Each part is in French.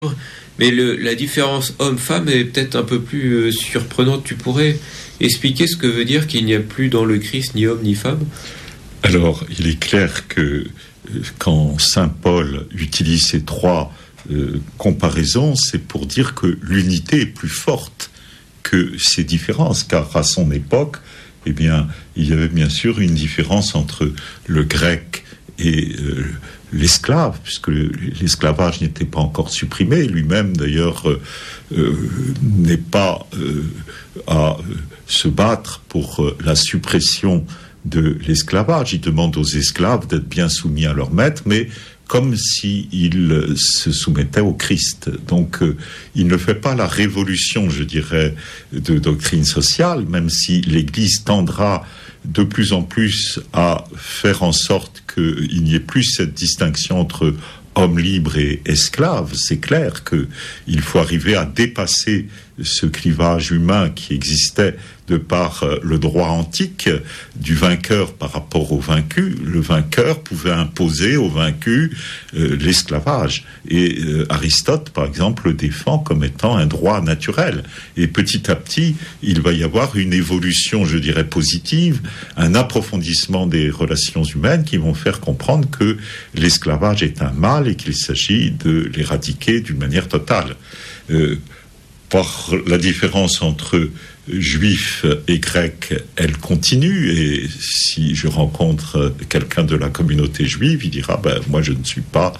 Mais la différence homme-femme est peut-être un peu plus surprenante. Tu pourrais expliquer ce que veut dire qu'il n'y a plus dans le Christ ni homme ni femme ? Alors, il est clair que quand saint Paul utilise ces trois comparaisons, c'est pour dire que l'unité est plus forte que ces différences, car à son époque, eh bien, il y avait bien sûr une différence entre le grec et l'esclave, puisque l'esclavage n'était pas encore supprimé. Lui-même, d'ailleurs, n'est pas à se battre pour la suppression de l'esclavage. Il demande aux esclaves d'être bien soumis à leur maître, mais comme s'ils se soumettaient au Christ. Donc, il ne fait pas la révolution, je dirais, de doctrine sociale, même si l'Église tendra de plus en plus à faire en sorte qu'il n'y ait plus cette distinction entre homme libre et esclave. C'est clair qu'il faut arriver à dépasser ce clivage humain qui existait de par le droit antique du vainqueur par rapport au vaincu. Le vainqueur pouvait imposer au vaincu l'esclavage. Et Aristote, par exemple, le défend comme étant un droit naturel. Et petit à petit, il va y avoir une évolution, je dirais, positive, un approfondissement des relations humaines qui vont faire comprendre que l'esclavage est un mal et qu'il s'agit de l'éradiquer d'une manière totale. Par la différence entre juifs et grecs, elle continue, et si je rencontre quelqu'un de la communauté juive, il dira moi je ne suis pas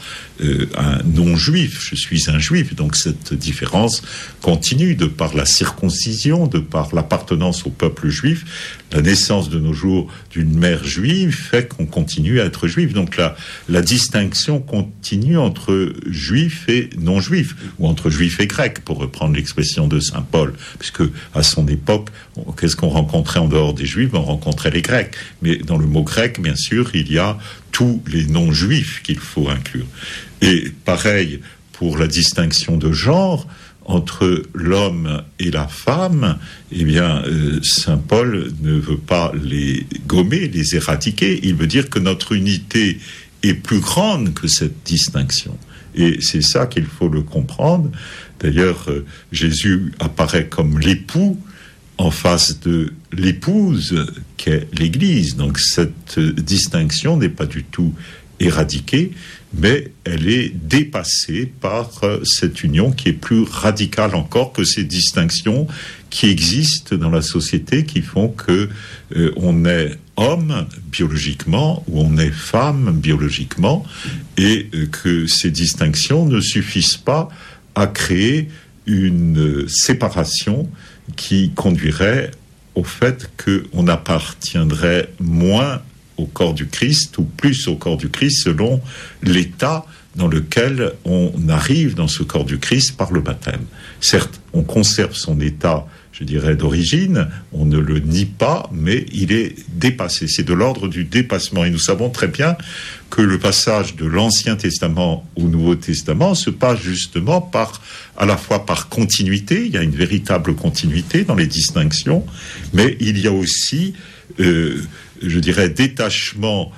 un non-juif, je suis un juif. Donc cette différence continue de par la circoncision, de par l'appartenance au peuple juif. La naissance de nos jours d'une mère juive fait qu'on continue à être juif. Donc la distinction continue entre juifs et non-juifs, ou entre juifs et grecs, pour reprendre l'expression de saint Paul, puisque à son époque, qu'est-ce qu'on rencontrait en dehors des juifs ? On rencontrait les grecs. Mais dans le mot grec, bien sûr, il y a tous les non-juifs qu'il faut inclure. Et pareil pour la distinction de genre entre l'homme et la femme, eh bien, saint Paul ne veut pas les gommer, les éradiquer. Il veut dire que notre unité est plus grande que cette distinction. Et c'est ça qu'il faut le comprendre. D'ailleurs, Jésus apparaît comme l'époux en face de l'épouse qu'est l'Église. Donc cette distinction n'est pas du tout éradiquée, mais elle est dépassée par cette union qui est plus radicale encore que ces distinctions qui existent dans la société, qui font que on est homme biologiquement ou on est femme biologiquement, et que ces distinctions ne suffisent pas à créer une séparation qui conduirait au fait qu'on appartiendrait moins au corps du Christ ou plus au corps du Christ selon l'état dans lequel on arrive dans ce corps du Christ par le baptême. Certes, on conserve son état, je dirais, d'origine, on ne le nie pas, mais il est dépassé. C'est de l'ordre du dépassement. Et nous savons très bien que le passage de l'Ancien Testament au Nouveau Testament se passe justement à la fois par continuité, il y a une véritable continuité dans les distinctions, mais il y a aussi, je dirais, détachement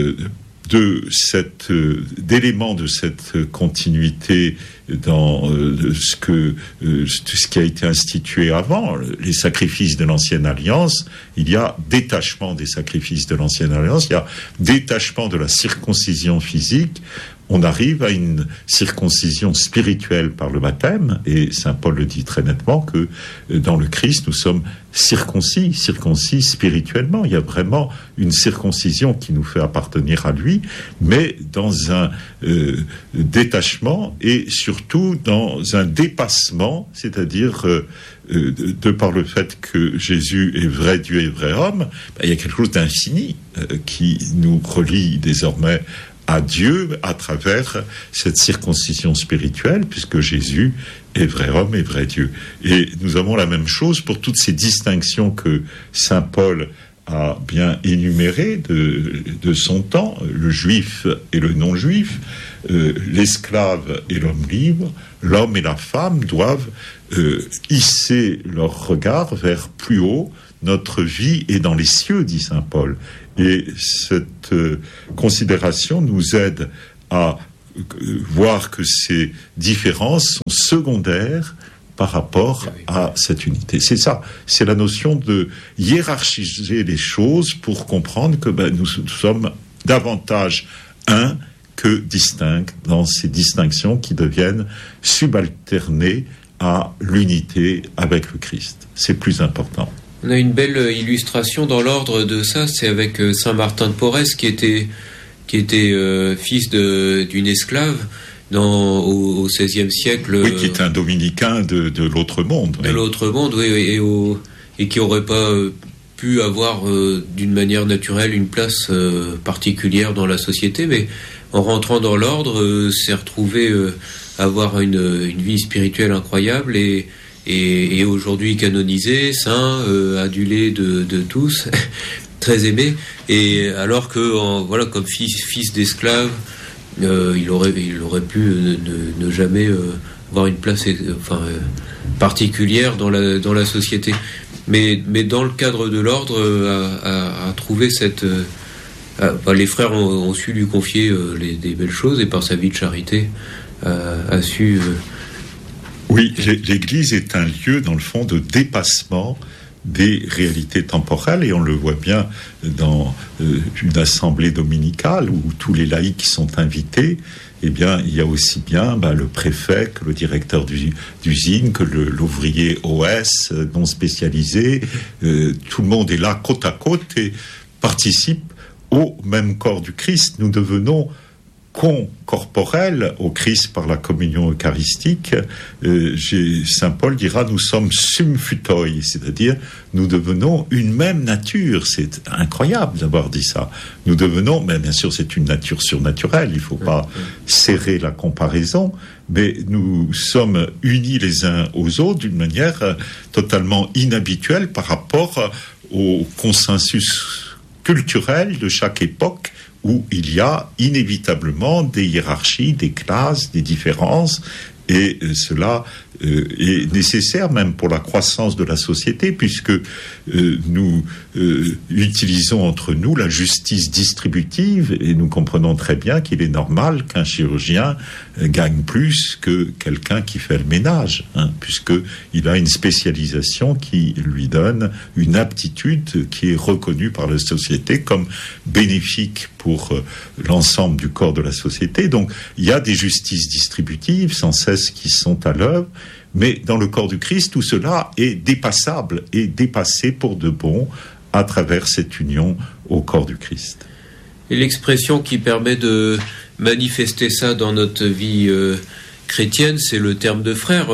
d'éléments de cette continuité dans tout ce qui a été institué avant, les sacrifices de l'Ancienne Alliance. Il y a détachement des sacrifices de l'Ancienne Alliance, il y a détachement de la circoncision physique. On arrive à une circoncision spirituelle par le baptême, et saint Paul le dit très nettement que dans le Christ, nous sommes circoncis spirituellement. Il y a vraiment une circoncision qui nous fait appartenir à lui, mais dans un détachement et surtout dans un dépassement, c'est-à-dire de par le fait que Jésus est vrai Dieu et vrai homme, il y a quelque chose d'infini qui nous relie désormais à Dieu à travers cette circoncision spirituelle, puisque Jésus est vrai homme et vrai Dieu. Et nous avons la même chose pour toutes ces distinctions que saint Paul a bien énumérées de son temps, le juif et le non-juif, l'esclave et l'homme libre, l'homme et la femme doivent hisser leur regard vers plus haut. Notre vie est dans les cieux, dit saint Paul. Et cette considération nous aide à voir que ces différences sont secondaires par rapport à cette unité. C'est ça, c'est la notion de hiérarchiser les choses pour comprendre que nous sommes davantage un que distincts dans ces distinctions qui deviennent subalternées à l'unité avec le Christ. C'est plus important. On a une belle illustration dans l'ordre de ça, c'est avec Saint Martin de Porres qui était fils d'une esclave au XVIe siècle. Oui, qui est un dominicain de l'autre monde. De l'autre monde, oui, et qui n'aurait pas pu avoir d'une manière naturelle une place particulière dans la société, mais en rentrant dans l'ordre, s'est retrouvé avoir une vie spirituelle incroyable et aujourd'hui canonisé, saint, adulé de tous, très aimé. Et alors que, comme fils d'esclave, il aurait pu ne jamais avoir une place particulière dans la société. Mais dans le cadre de l'ordre, a trouvé cette... les frères ont su lui confier des belles choses, et par sa vie de charité a su... Oui, l'Église est un lieu, dans le fond, de dépassement des réalités temporelles, et on le voit bien dans une assemblée dominicale où tous les laïcs sont invités. Eh bien, il y a aussi bien le préfet, que le directeur d'usine, que l'ouvrier OS non spécialisé. Tout le monde est là côte à côte et participe au même corps du Christ. Nous devenons corporels au Christ par la communion eucharistique. Saint Paul dira, nous sommes sum futoi, c'est-à-dire nous devenons une même nature. C'est incroyable d'avoir dit ça. Nous devenons, mais bien sûr c'est une nature surnaturelle, il ne faut pas serrer la comparaison, mais nous sommes unis les uns aux autres d'une manière totalement inhabituelle par rapport au consensus culturel de chaque époque, où il y a inévitablement des hiérarchies, des classes, des différences, et cela est nécessaire même pour la croissance de la société, puisque nous utilisons entre nous la justice distributive, et nous comprenons très bien qu'il est normal qu'un chirurgien gagne plus que quelqu'un qui fait le ménage, puisqu'il a une spécialisation qui lui donne une aptitude qui est reconnue par la société comme bénéfique pour l'ensemble du corps de la société. Donc il y a des justices distributives sans cesse qui sont à l'œuvre, mais dans le corps du Christ, tout cela est dépassable et dépassé pour de bon à travers cette union au corps du Christ. Et l'expression qui permet de manifester ça dans notre vie chrétienne, c'est le terme de frère.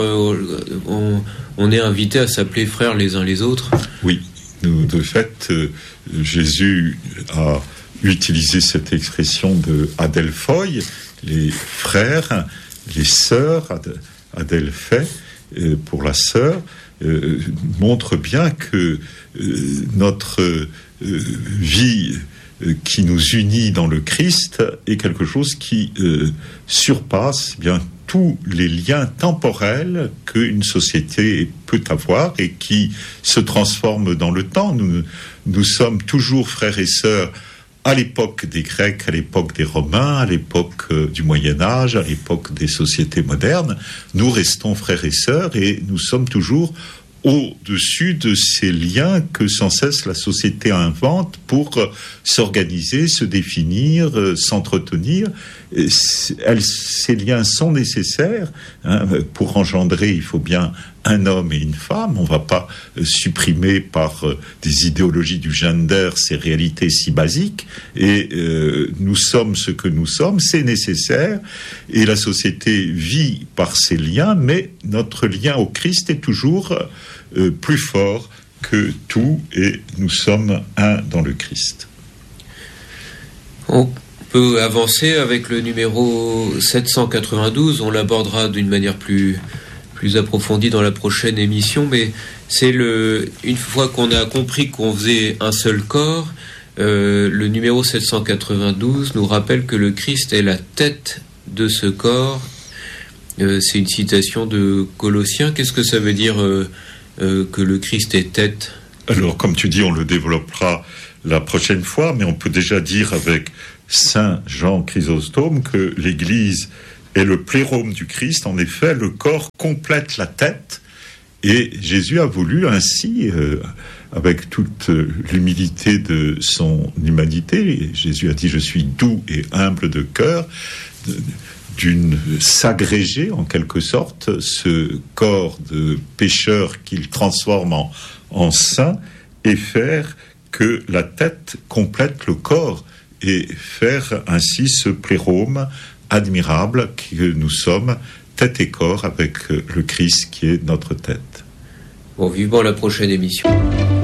On est invité à s'appeler frères les uns les autres. Oui, de fait, Jésus a utilisé cette expression de adelphoi, les frères, les sœurs, adelphé, pour la sœur, montre bien que notre vie qui nous unit dans le Christ est quelque chose qui surpasse bien tous les liens temporels qu'une société peut avoir et qui se transforment dans le temps. Nous sommes toujours frères et sœurs à l'époque des Grecs, à l'époque des Romains, à l'époque du Moyen-Âge, à l'époque des sociétés modernes. Nous restons frères et sœurs et nous sommes toujours au-dessus de ces liens que sans cesse la société invente pour s'organiser, se définir, s'entretenir. Ces liens sont nécessaires. Pour engendrer, il faut bien un homme et une femme. On ne va pas supprimer par des idéologies du gender ces réalités si basiques. Et nous sommes ce que nous sommes, c'est nécessaire. Et la société vit par ces liens, mais notre lien au Christ est toujours plus fort que tout, et nous sommes un dans le Christ. On peut avancer avec le numéro 792, on l'abordera d'une manière plus approfondie dans la prochaine émission, mais c'est une fois qu'on a compris qu'on faisait un seul corps, le numéro 792 nous rappelle que le Christ est la tête de ce corps. C'est une citation de Colossiens. Qu'est-ce que ça veut dire que le Christ est tête? Alors, comme tu dis, on le développera la prochaine fois, mais on peut déjà dire avec Saint Jean Chrysostome que l'Église est le plérôme du Christ. En effet, le corps complète la tête, et Jésus a voulu ainsi, avec toute l'humilité de son humanité, Jésus a dit « Je suis doux et humble de cœur », s'agréger en quelque sorte ce corps de pécheur qu'il transforme en saint, et faire que la tête complète le corps, et faire ainsi ce plérôme admirable que nous sommes, tête et corps, avec le Christ qui est notre tête. Bon, vivement la prochaine émission.